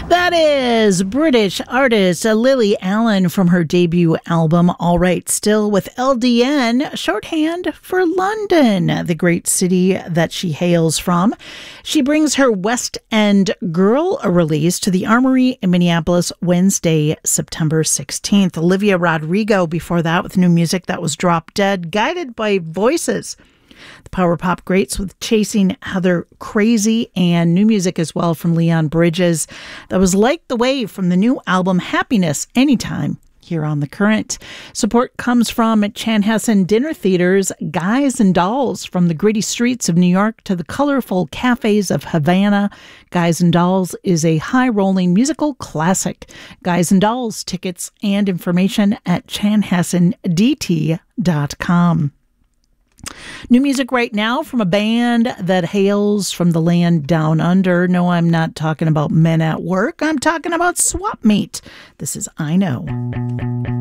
That is British artist Lily Allen from her debut album, All Right Still, with LDN, shorthand for London, the great city that she hails from. She brings her West End Girl release to the Armory in Minneapolis Wednesday, September 16th. Olivia Rodrigo before that with new music that was Drop Dead, Guided by Voices. The power pop greats with Chasing Heather Crazy, and new music as well from Leon Bridges. That was Like the Wave from the new album Happiness Anytime here on The Current. Support comes from Chanhassen Dinner Theater's Guys and Dolls. From the gritty streets of New York to the colorful cafes of Havana, Guys and Dolls is a high-rolling musical classic. Guys and Dolls tickets and information at chanhassendt.com. New music right now from a band that hails from the land down under. No, I'm not talking about Men at Work. I'm talking about Swap Meet. This is I Know.